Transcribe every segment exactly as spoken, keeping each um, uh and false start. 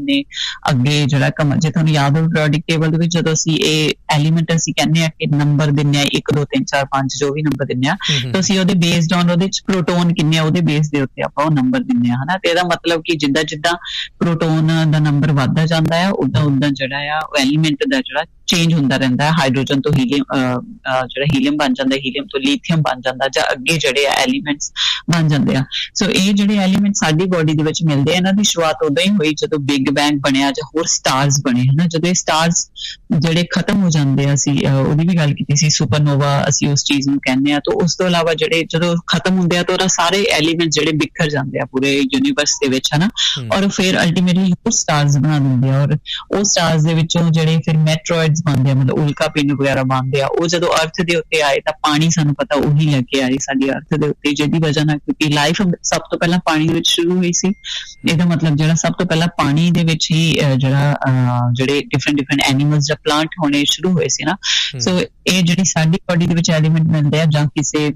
ਨੇ ਅੱਗੇ ਜਿਹੜਾ ਕਮ ਜੇ ਤੁਹਾਨੂੰ ਯਾਦ ਹੋ ਪੀਰੀਓਡਿਕ ਟੇਬਲ ਦੇ ਵਿੱਚ ਜਦੋਂ ਅਸੀਂ ਇਹ ਐਲੀਮੈਂਟ ਅਸੀਂ ਕਹਿੰਦੇ ਆ ਕਿ ਨੰਬਰ ਦਿੰਦੇ ਆ ਇੱਕ ਦੋ ਤਿੰਨ ਚਾਰ ਪੰਜ ਜੋ ਵੀ ਨੰਬਰ ਦਿੰਦੇ ਆ ਤਾਂ ਅਸੀਂ ਉਹਦੇ ਬੇਸਡ ਔਨ ਉਹਦੇ ਚ ਪ੍ਰੋਟੋਨ ਕਿੰਨੇ ਆ ਉਹਦੇ ਬੇਸ ਦੇ ਉੱਤੇ ਆਪਾਂ ਉਹ ਨੰਬਰ ਦਿੰਦੇ ਆ ਹਨਾ। ਤੇ ਇਹਦਾ ਮਤਲਬ ਕਿ ਜਿੱਦਾਂ ਜਿੱਦਾਂ ਪ੍ਰੋਟੋਨ ਦਾ ਨੰਬਰ ਵੱਧਦਾ ਜਾਂਦਾ ਆ ਉਦਾਂ ਉਦਾਂ ਜਿਹੜਾ ਆ ਉਹ ਐਲੀਮੈਂਟ ਦਾ ਜਿਹੜਾ ਚੇਂਜ ਹੁੰਦਾ ਰਹਿੰਦਾ ਹੈ। ਹਾਈਡਰੋਜਨ ਤੋਂ ਹੀਲੀਅਮ ਜਿਹੜਾ ਹੀਲੀਅਮ ਬਣ ਜਾਂਦਾ, ਹੀਲੀਅਮ ਤੋਂ ਲੀਥੀਅਮ ਬਣ ਜਾਂਦਾ ਜਾਂ ਅੱਗੇ ਜਿਹੜੇ ਆ ਐਲੀਮੈਂਟਸ ਬਣ ਜਾਂਦੇ ਆ। ਸੋ ਇਹ ਜਿਹੜੇ ਐਲੀਮੈਂਟ ਸਾਡੀ ਬੋਡੀ ਦੇ ਵਿੱਚ ਮਿਲਦੇ ਆ ਇਹਨਾਂ ਦੀ ਸ਼ੁਰੂਆਤ ਉਦੋਂ ਹੀ ਹੋਈ ਜਦੋਂ ਬਿਗ ਬੈਂਗ ਬਣਿਆ ਜਾਂ ਹੋਰ ਸਟਾਰਸ ਬਣੇ ਹਨਾ। ਜਦੋਂ ਇਹ ਸਟਾਰਸ ਜਿਹੜੇ ਖਤਮ ਹੋ ਜਾਂਦੇ ਆ, ਅਸੀਂ ਉਹਦੀ ਵੀ ਗੱਲ ਕੀਤੀ ਸੀ, ਸੁਪਰਨੋਵਾ ਅਸੀਂ ਉਸ ਚੀਜ਼ ਨੂੰ ਕਹਿੰਦੇ ਆ। ਤਾਂ ਉਸ ਤੋਂ ਇਲਾਵਾ ਜਿਹੜੇ ਜਦੋਂ ਖਤਮ ਹੁੰਦੇ ਆ ਤਾਂ ਉਹਦਾ ਸਾਰੇ ਐਲੀਮੈਂਟ ਜਿਹੜੇ ਬਿਖਰ ਜਾਂਦੇ ਆ ਪੂਰੇ ਯੂਨੀਵਰਸ ਦੇ ਵਿੱਚ ਹਨਾ। ਔਰ ਫਿਰ ਅਲਟੀਮੇਟਲੀ ਹੋਰ ਸਟਾਰਸ ਬਣਾ ਦਿੰਦੇ ਆ ਔਰ ਉਹ ਸਟਾਰਸ ਦੇ ਵਿੱਚੋਂ ਜਿਹੜੇ ਫਿਰ ਮੈਟਰੋਇਡਸ ਬਣਦੇ ਆ, ਮਤਲਬ ਉਲਕਾ ਪਿੰਡ ਵਗੈਰਾ ਬਣਦੇ ਆ। ਉਹ ਜਦੋਂ ਅਰਥ ਦੇ ਉੱਤੇ ਆਏ ਤਾਂ ਪਾਣੀ ਸਾਨੂੰ ਪਤਾ ਉਹੀ ਲੈ ਕੇ ਆਏ ਸਾਡੀ ਅਰਥ ਦੇ ਉੱਤੇ, ਜਿਹਦੀ ਵਜ੍ਹਾ ਨਾਲ ਕਿਉਂਕਿ ਲਾਈਫ ਸਭ ਤੋਂ ਪਹਿਲਾਂ ਪਾਣੀ ਦੇ ਵਿੱਚ ਸ਼ੁਰੂ ਹੋਈ ਸੀ। ਇਹਦਾ ਮਤਲਬ ਜਿਹੜਾ ਸਭ ਤੋਂ ਪਹਿਲਾਂ ਪਾਣੀ ਦੇ ਵਿੱਚ ਹੀ ਜਿਹੜਾ ਜਿਹੜੇ ਡਿਫਰੈਂਟ ਡਿਫਰੈਂਟ ਐਨੀਮਲਸ ਜਾਂ ਪਲਾਂਟ ਹੋਣੇ ਸ਼ੁਰੂ ਹੋਏ ਸੀ ਨਾ। ਸੋ ਇਹ ਜਿਹੜੀ ਸਾਡੀ ਬੋਡੀ ਦੇ ਵਿੱਚ ਐਲੀਮੈਂਟ ਮਿਲਦੇ ਆ ਜਾਂ ਕਿਸੇ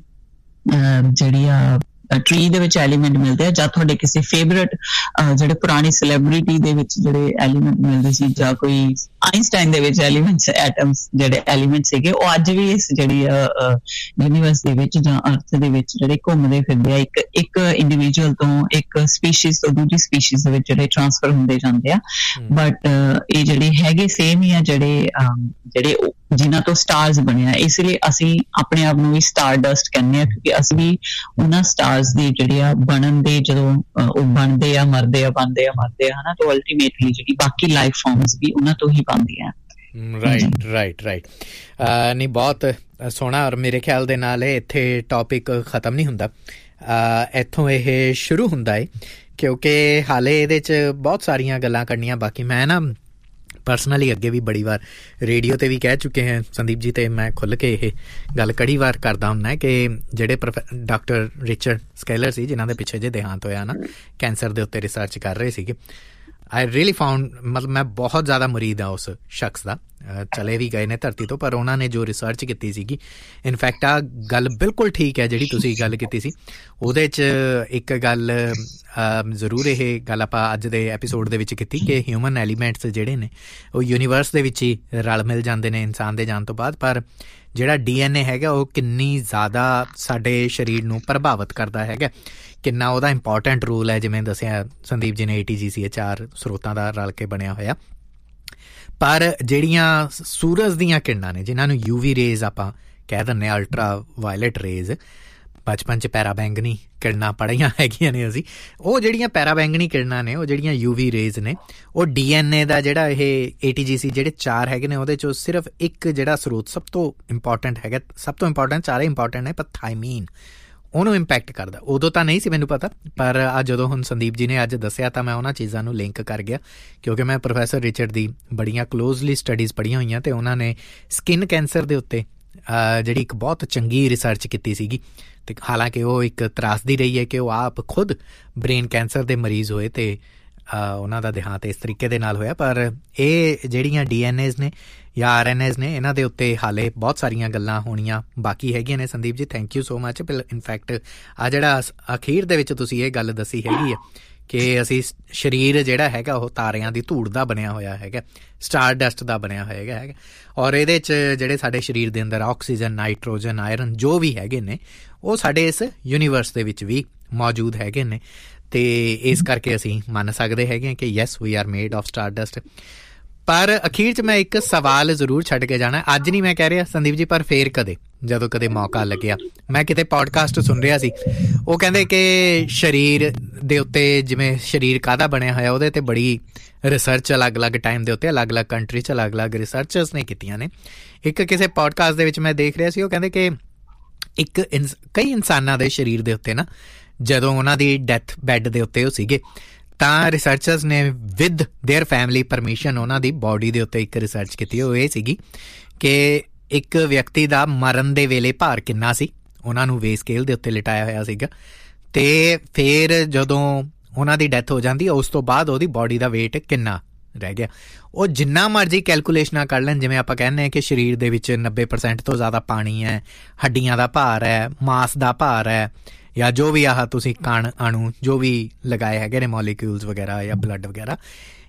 ਜਿਹੜੀ ਆ ਟਰੀ ਦੇ ਵਿੱਚ ਐਲੀਮੈਂਟ ਮਿਲਦੇ ਆ ਜਾਂ ਤੁਹਾਡੇ ਕਿਸੇ ਫੇਵਰੇਟ ਜਿਹੜੇ ਪੁਰਾਣੀ ਸੈਲੀਬ੍ਰਿਟੀ ਦੇ ਵਿੱਚ ਜਿਹੜੇ ਐਲੀਮੈਂਟ ਮਿਲਦੇ ਸੀ ਜਾਂ ਕੋਈ ਆਇਨਸਟਾਈਨ ਦੇ ਵਿੱਚ ਐਲੀਮੈਂਟਸ ਐਟਮਸ ਜਿਹੜੇ ਐਲੀਮੈਂਟ ਸੀਗੇ ਉਹ ਅੱਜ ਵੀ ਇਸ ਜਿਹੜੀ ਯੂਨੀਵਰਸ ਦੇ ਵਿੱਚ ਜਾਂ ਅਰਥ ਦੇ ਵਿੱਚ ਜਿਹੜੇ ਘੁੰਮਦੇ ਫਿਰਦੇ ਆ। ਇੱਕ ਇੱਕ ਇੰਡੀਵਿਜੂਅਲ ਤੋਂ ਇੱਕ ਸਪੀਸ਼ੀਜ਼ ਤੋਂ ਦੂਜੀ ਸਪੀਸ਼ੀਜ਼ ਦੇ ਵਿੱਚ ਜਿਹੜੇ ਟ੍ਰਾਂਸਫਰ ਹੁੰਦੇ ਜਾਂਦੇ ਆ। ਬਟ ਇਹ ਜਿਹੜੇ ਹੈਗੇ ਸੇਮ ਹੀ ਆ ਜਿਹੜੇ ਜਿਹੜੇ ਜਿਨ੍ਹਾਂ ਤੋਂ ਸਟਾਰਸ ਬਣੇ ਆ। ਇਸ ਲਈ ਅਸੀਂ ਆਪਣੇ ਆਪ ਨੂੰ ਵੀ ਸਟਾਰ ਡਸਟ ਕਹਿੰਦੇ ਆ ਕਿਉਂਕਿ ਅਸੀਂ ਵੀ ਉਹਨਾਂ ਸਟਾਰਸ ਦੀ ਜਿਹੜੀ ਆ ਬਣਨ ਦੇ ਜਦੋਂ ਉਹ ਬਣਦੇ ਆ ਮਰਦੇ ਆ ਬਣਦੇ ਆ ਮਰਦੇ ਆ ਹਨਾ। ਤਾਂ ਅਲਟੀਮੇਟਲੀ ਜਿਹੜੀ ਬਾਕੀ ਲਾਈਫ ਫਾਰਮਸ ਵੀ ਉਹਨਾਂ ਤੋਂ ਹੀ ਬਣਦੀਆਂ। ਰਾਈਟ ਰਾਈਟ ਰਾਈਟ ਨਹੀਂ ਬਹੁਤ ਸੋਹਣਾ। ਔਰ ਮੇਰੇ ਖਿਆਲ ਦੇ ਨਾਲ ਇੱਥੇ ਟੌਪਿਕ ਖਤਮ ਨਹੀਂ ਹੁੰਦਾ, ਇੱਥੋਂ ਇਹ ਸ਼ੁਰੂ ਹੁੰਦਾ ਹੈ ਕਿਉਂਕਿ ਹਾਲੇ ਇਹਦੇ 'ਚ ਬਹੁਤ ਸਾਰੀਆਂ ਗੱਲਾਂ ਕਰਨੀਆਂ ਬਾਕੀ। ਮੈਂ ਨਾ ਪਰਸਨਲੀ ਅੱਗੇ ਵੀ ਬੜੀ ਵਾਰ ਰੇਡੀਓ 'ਤੇ ਵੀ ਕਹਿ ਚੁੱਕੇ ਹਾਂ ਸੰਦੀਪ ਜੀ, ਅਤੇ ਮੈਂ ਖੁੱਲ੍ਹ ਕੇ ਇਹ ਗੱਲ ਕੜੀ ਵਾਰ ਕਰਦਾ ਹੁੰਦਾ ਕਿ ਜਿਹੜੇ ਪ੍ਰੋਫੈ ਡਾਕਟਰ ਰਿਚਰਡ ਸਕੈਲਰ ਸੀ ਜਿਨ੍ਹਾਂ ਦੇ ਪਿੱਛੇ ਜੇ ਦੇਹਾਂਤ ਹੋਇਆ ਨਾ, ਕੈਂਸਰ ਦੇ ਉੱਤੇ ਰਿਸਰਚ ਕਰ ਰਹੇ ਸੀਗੇ। ਆਈ ਰੀਅਲੀ ਫਾਊਂਡ ਮਤਲਬ ਮੈਂ ਬਹੁਤ ਜ਼ਿਆਦਾ ਮੁਰੀਦ ਹਾਂ ਉਸ ਸ਼ਖਸ ਦਾ। ਚਲੇ ਵੀ ਗਏ ਨੇ ਧਰਤੀ ਤੋਂ, ਪਰ ਉਹਨਾਂ ਨੇ ਜੋ ਰਿਸਰਚ ਕੀਤੀ ਸੀਗੀ, ਇਨਫੈਕਟ ਆਹ ਗੱਲ ਬਿਲਕੁਲ ਠੀਕ ਹੈ ਜਿਹੜੀ ਤੁਸੀਂ ਗੱਲ ਕੀਤੀ ਸੀ। ਉਹਦੇ 'ਚ ਇੱਕ ਗੱਲ ਜ਼ਰੂਰ ਇਹ ਗੱਲ ਆਪਾਂ ਅੱਜ ਦੇ ਐਪੀਸੋਡ ਦੇ ਵਿੱਚ ਕੀਤੀ ਕਿ ਹਿਊਮਨ ਐਲੀਮੈਂਟਸ ਜਿਹੜੇ ਨੇ ਉਹ ਯੂਨੀਵਰਸ ਦੇ ਵਿੱਚ ਹੀ ਰਲ ਮਿਲ ਜਾਂਦੇ ਨੇ ਇਨਸਾਨ ਦੇ ਜਾਣ ਤੋਂ ਬਾਅਦ, ਪਰ ਜਿਹੜਾ ਡੀ ਐਨ ਏ ਹੈਗਾ ਉਹ ਕਿੰਨੀ ਜ਼ਿਆਦਾ ਸਾਡੇ ਸਰੀਰ ਨੂੰ ਪ੍ਰਭਾਵਿਤ ਕਰਦਾ ਹੈਗਾ, ਕਿੰਨਾ ਉਹਦਾ ਇੰਪੋਰਟੈਂਟ ਰੋਲ ਹੈ। ਜਿਵੇਂ ਦੱਸਿਆ ਸੰਦੀਪ ਜੀ ਨੇ, ਏ ਟੀ ਜੀ ਸੀ ਇਹ ਚਾਰ ਸਰੋਤਾਂ ਦਾ ਰਲ ਕੇ ਬਣਿਆ ਹੋਇਆ। ਪਰ ਜਿਹੜੀਆਂ ਸੂਰਜ ਦੀਆਂ ਕਿਰਨਾਂ ਨੇ ਜਿਹਨਾਂ ਨੂੰ ਯੂ ਵੀ ਰੇਜ਼ ਆਪਾਂ ਕਹਿ ਦਿੰਦੇ ਹਾਂ, ਅਲਟਰਾ ਵਾਇਲਟ ਰੇਜ਼, ਬਚਪਨ 'ਚ ਪੈਰਾ ਬੈਂਗਣੀ ਕਿਰਨਾਂ ਪੜ੍ਹੀਆਂ ਹੈਗੀਆਂ ਨੇ ਅਸੀਂ, ਉਹ ਜਿਹੜੀਆਂ ਪੈਰਾ ਬੈਂਗਣੀ ਕਿਰਨਾਂ ਨੇ ਉਹ ਜਿਹੜੀਆਂ ਯੂ ਵੀ ਰੇਜ਼ ਨੇ ਉਹ ਡੀ ਐਨ ਏ ਦਾ ਜਿਹੜਾ ਇਹ ਏ ਟੀ ਜੀ ਸੀ ਜਿਹੜੇ ਚਾਰ ਹੈਗੇ ਨੇ ਉਹਦੇ 'ਚੋਂ ਸਿਰਫ ਇੱਕ ਜਿਹੜਾ ਸਰੋਤ ਸਭ ਤੋਂ ਇੰਪੋਰਟੈਂਟ ਹੈਗਾ, ਸਭ ਤੋਂ ਇੰਪੋਰਟੈਂਟ ਚਾਰੇ ਇੰਪੋਰਟੈਂਟ ਨੇ, ਪਰ ਥਾਈਮੀਨ ਉਹਨੂੰ ਇੰਪੈਕਟ ਕਰਦਾ। ਉਦੋਂ ਤਾਂ ਨਹੀਂ ਸੀ ਮੈਨੂੰ ਪਤਾ, ਪਰ ਅੱਜ ਜਦੋਂ ਹੁਣ ਸੰਦੀਪ ਜੀ ਨੇ ਅੱਜ ਦੱਸਿਆ ਤਾਂ ਮੈਂ ਉਹਨਾਂ ਚੀਜ਼ਾਂ ਨੂੰ ਲਿੰਕ ਕਰ ਗਿਆ ਕਿਉਂਕਿ ਮੈਂ ਪ੍ਰੋਫੈਸਰ ਰਿਚਰਡ ਦੀ ਬੜੀਆਂ ਕਲੋਜ਼ਲੀ ਸਟੱਡੀਜ਼ ਪੜ੍ਹੀਆਂ ਹੋਈਆਂ ਅਤੇ ਉਹਨਾਂ ਨੇ ਸਕਿਨ ਕੈਂਸਰ ਦੇ ਉੱਤੇ ਜਿਹੜੀ ਇੱਕ ਬਹੁਤ ਚੰਗੀ ਰਿਸਰਚ ਕੀਤੀ ਸੀਗੀ। ਅਤੇ ਹਾਲਾਂਕਿ ਉਹ ਇੱਕ ਤਰਾਸਦੀ ਰਹੀ ਹੈ ਕਿ ਉਹ ਆਪ ਖੁਦ ਬ੍ਰੇਨ ਕੈਂਸਰ ਦੇ ਮਰੀਜ਼ ਹੋਏ ਅਤੇ ਉਹਨਾਂ ਦਾ ਦੇਹਾਂਤ ਇਸ ਤਰੀਕੇ ਦੇ ਨਾਲ ਹੋਇਆ। ਪਰ ਇਹ ਜਿਹੜੀਆਂ ਡੀ ਐਨ ਏਜ਼ ਨੇ ਜਾਂ ਆਰ ਐਨ ਏਜ਼ ਨੇ ਇਹਨਾਂ ਦੇ ਉੱਤੇ ਹਾਲੇ ਬਹੁਤ ਸਾਰੀਆਂ ਗੱਲਾਂ ਹੋਣੀਆਂ ਬਾਕੀ ਹੈਗੀਆਂ ਨੇ। Sandeep ji thank you so much. In fact ਆ ਜਿਹੜਾ ਅਖੀਰ ਦੇ ਵਿੱਚ ਤੁਸੀਂ ਇਹ ਗੱਲ ਦੱਸੀ ਹੈਗੀ ਆ ਕਿ ਅਸੀਂ ਸਰੀਰ ਜਿਹੜਾ ਹੈਗਾ ਉਹ ਤਾਰਿਆਂ ਦੀ ਧੂੜ ਦਾ ਬਣਿਆ ਹੋਇਆ ਹੈਗਾ, ਸਟਾਰ ਡਸਟ ਦਾ ਬਣਿਆ ਹੋਏਗਾ ਹੈਗਾ ਔਰ ਇਹਦੇ 'ਚ ਜਿਹੜੇ ਸਾਡੇ ਸਰੀਰ ਦੇ ਅੰਦਰ ਆਕਸੀਜਨ, ਨਾਈਟ੍ਰੋਜਨ, ਆਇਰਨ ਜੋ ਵੀ ਹੈਗੇ ਨੇ ਉਹ ਸਾਡੇ ਇਸ ਯੂਨੀਵਰਸ ਦੇ ਵਿੱਚ ਵੀ ਮੌਜੂਦ ਹੈਗੇ ਨੇ। ਅਤੇ ਇਸ ਕਰਕੇ ਅਸੀਂ ਮੰਨ ਸਕਦੇ ਹੈਗੇ ਹਾਂ ਕਿ yes we R made of star dust. ਪਰ ਅਖੀਰ 'ਚ ਮੈਂ ਇੱਕ ਸਵਾਲ ਜ਼ਰੂਰ ਛੱਡ ਕੇ ਜਾਣਾ, ਅੱਜ ਨਹੀਂ ਮੈਂ ਕਹਿ ਰਿਹਾ ਸੰਦੀਪ ਜੀ, ਪਰ ਫੇਰ ਕਦੇ ਜਦੋਂ ਕਦੇ ਮੌਕਾ ਲੱਗਿਆ। ਮੈਂ ਕਿਤੇ ਪੋਡਕਾਸਟ ਸੁਣ ਰਿਹਾ ਸੀ, ਉਹ ਕਹਿੰਦੇ ਕਿ ਸਰੀਰ ਦੇ ਉੱਤੇ ਜਿਵੇਂ ਸਰੀਰ ਕਾਹਦਾ ਬਣਿਆ ਹੋਇਆ ਉਹਦੇ 'ਤੇ ਬੜੀ ਰਿਸਰਚ ਅਲੱਗ-ਅਲੱਗ ਟਾਈਮ ਦੇ ਉੱਤੇ ਅਲੱਗ-ਅਲੱਗ ਕੰਟਰੀ 'ਚ ਅਲੱਗ-ਅਲੱਗ ਰਿਸਰਚਰਸ ਨੇ ਕੀਤੀਆਂ ਨੇ। ਇੱਕ ਕਿਸੇ ਪੋਡਕਾਸਟ ਦੇ ਵਿੱਚ ਮੈਂ ਦੇਖ ਰਿਹਾ ਸੀ, ਉਹ ਕਹਿੰਦੇ ਕਿ ਇੱਕ ਇਨਸ ਕਈ ਇਨਸਾਨਾਂ ਦੇ ਸਰੀਰ ਦੇ ਉੱਤੇ ਨਾ ਜਦੋਂ ਉਹਨਾਂ ਦੀ ਡੈਥ ਬੈੱਡ ਦੇ ਉੱਤੇ ਉਹ ਸੀਗੇ ਤਾਂ ਰਿਸਰਚਰਸ ਨੇ ਵਿਦ ਦੇਅਰ ਫੈਮਿਲੀ ਪਰਮਿਸ਼ਨ ਉਹਨਾਂ ਦੀ ਬੋਡੀ ਦੇ ਉੱਤੇ ਇੱਕ ਰਿਸਰਚ ਕੀਤੀ। ਉਹ ਇਹ ਸੀਗੀ ਕਿ ਇੱਕ ਵਿਅਕਤੀ ਦਾ ਮਰਨ ਦੇ ਵੇਲੇ ਭਾਰ ਕਿੰਨਾ ਸੀ, ਉਹਨਾਂ ਨੂੰ ਵੇ ਸਕੇਲ ਦੇ ਉੱਤੇ ਲਿਟਾਇਆ ਹੋਇਆ ਸੀਗਾ, ਅਤੇ ਫਿਰ ਜਦੋਂ ਉਹਨਾਂ ਦੀ ਡੈਥ ਹੋ ਜਾਂਦੀ ਉਸ ਤੋਂ ਬਾਅਦ ਉਹਦੀ ਬੋਡੀ ਦਾ ਵੇਟ ਕਿੰਨਾ ਰਹਿ ਗਿਆ। ਉਹ ਜਿੰਨਾ ਮਰਜ਼ੀ ਕੈਲਕੂਲੇਸ਼ਨਾਂ ਕਰ ਲੈਣ, ਜਿਵੇਂ ਆਪਾਂ ਕਹਿੰਦੇ ਹਾਂ ਕਿ ਸਰੀਰ ਦੇ ਵਿੱਚ ਨੱਬੇ ਪਰਸੈਂਟ ਤੋਂ ਜ਼ਿਆਦਾ ਪਾਣੀ ਹੈ, ਹੱਡੀਆਂ ਦਾ ਭਾਰ ਹੈ, ਮਾਸ ਦਾ ਭਾਰ ਹੈ, ਜਾਂ ਜੋ ਵੀ ਆਹ ਤੁਸੀਂ ਕਣ ਅਣੂ ਜੋ ਵੀ ਲਗਾਏ ਹੈਗੇ ਨੇ ਮੋਲੀਕਿਊਲਸ ਵਗੈਰਾ ਜਾਂ ਬਲੱਡ ਵਗੈਰਾ,